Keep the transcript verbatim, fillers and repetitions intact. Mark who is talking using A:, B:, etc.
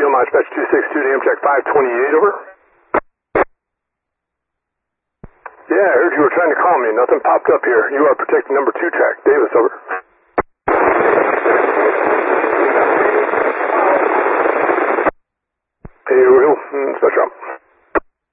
A: Field Miles Dispatch two six two to Amtrak five twenty-eight, over. Yeah, I heard you were trying to call me. Nothing popped up here. You are protecting number two track. Davis, over.